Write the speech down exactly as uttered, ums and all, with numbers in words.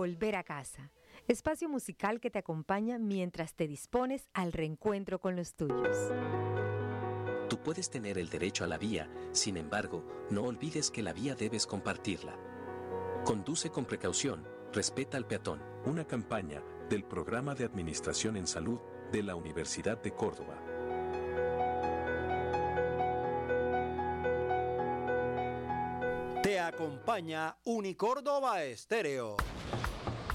Volver a casa, espacio musical que te acompaña mientras te dispones al reencuentro con los tuyos. Tú puedes tener el derecho a la vía, sin embargo, no olvides que la vía debes compartirla. Conduce con precaución, respeta al peatón. Una campaña del Programa de Administración en Salud de la Universidad de Córdoba. Te acompaña Unicórdoba Estéreo.